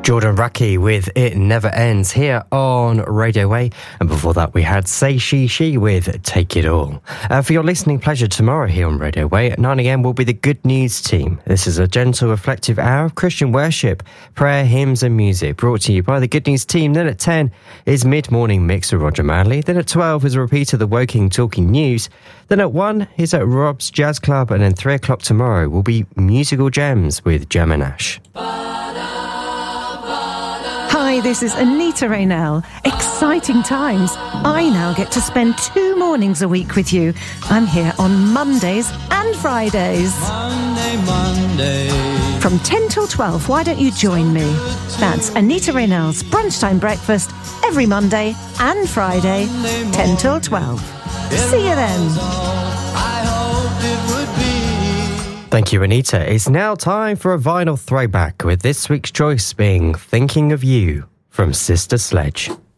Jordan Rucky with It Never Ends here on Radio Way. And before that, we had Say She with Take It All. For your listening pleasure tomorrow here on Radio Way at 9 a.m. will be the Good News team. This is a gentle, reflective hour of Christian worship, prayer, hymns and music brought to you by the Good News team. Then at 10 is Mid-Morning Mix with Roger Manley. Then at 12 is a repeat of the Woking Talking News. Then at 1 is at Rob's Jazz Club. And then 3 o'clock tomorrow will be Musical Gems with Jam and Ash. Hi, this is Anita Raynell. Exciting times. I now get to spend 2 mornings a week with you. I'm here on Mondays and Fridays. Monday. From 10 till 12, why don't you join me? That's Anita Raynell's Brunchtime Breakfast every Monday and Friday, 10 till 12. See you then. Thank you, Anita. It's now time for a vinyl throwback, with this week's choice being Thinking of You from Sister Sledge.